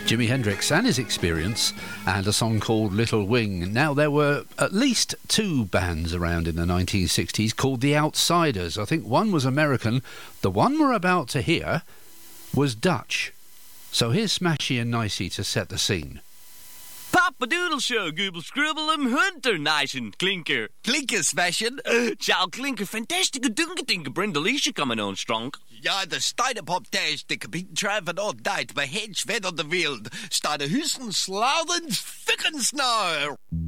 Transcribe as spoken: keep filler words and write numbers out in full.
Jimi Hendrix and his Experience, and a song called Little Wing. Now, there were at least two bands around in the nineteen sixties called The Outsiders. I think one was American. The one we're about to hear was Dutch. So here's Smashy and Nicey to set the scene. Papa Doodle Show, Goobel Scribble and Hunter, nice and Klinker. Klinker smashen. Ciao Klinker, fantastische Dunketinker, Brindeliesje coming on strong. Ja, de Steinepop thuis, de kapieten treffen all night, maar hens verder de wereld. Sta de hussen sladen, fikken snaar.